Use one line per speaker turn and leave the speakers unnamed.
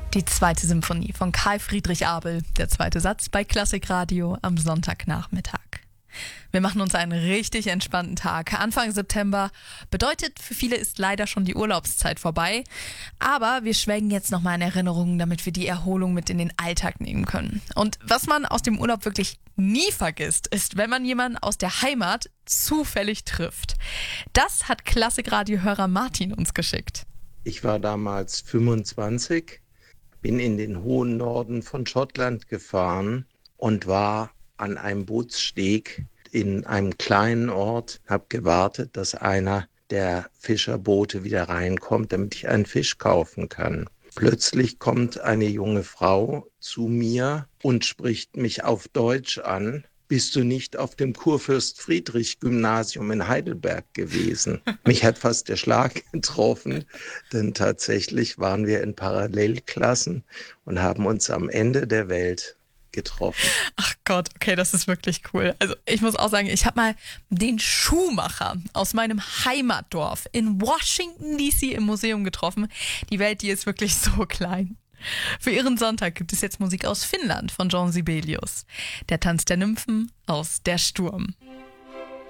Die zweite Symphonie von Karl Friedrich Abel, der zweite Satz bei Klassikradio am Sonntagnachmittag. Wir machen uns einen richtig entspannten Tag. Anfang September bedeutet, für viele ist leider schon die Urlaubszeit vorbei. Aber wir schwelgen jetzt nochmal in Erinnerungen, damit wir die Erholung mit in den Alltag nehmen können. Und was man aus dem Urlaub wirklich nie vergisst, ist, wenn man jemanden aus der Heimat zufällig trifft. Das hat Klassikradio-Hörer Martin uns geschickt.
Ich war damals 25, bin in den hohen Norden von Schottland gefahren und war an einem Bootssteg in einem kleinen Ort, habe gewartet, dass einer der Fischerboote wieder reinkommt, damit ich einen Fisch kaufen kann. Plötzlich kommt eine junge Frau zu mir und spricht mich auf Deutsch an. Bist du nicht auf dem Kurfürst-Friedrich-Gymnasium in Heidelberg gewesen? Mich hat fast der Schlag getroffen, denn tatsächlich waren wir in Parallelklassen und haben uns am Ende der Welt getroffen.
Ach Gott, okay, das ist wirklich cool. Also ich muss auch sagen, ich habe mal den Schuhmacher aus meinem Heimatdorf in Washington DC im Museum getroffen. Die Welt, die ist wirklich so klein. Für Ihren Sonntag gibt es jetzt Musik aus Finnland von Jean Sibelius. Der Tanz der Nymphen aus Der Sturm.